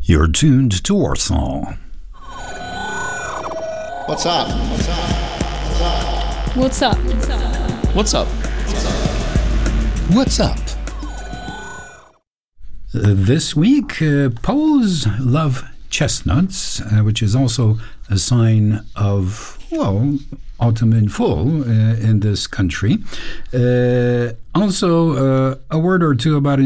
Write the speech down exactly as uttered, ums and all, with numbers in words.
You're tuned to Warsaw. What's up? What's up? What's up? What's up? What's up? Uh, this week, uh, Poles love chestnuts, uh, which is also a sign of, well, autumn in full uh, in this country. Uh, also, uh, a word or two about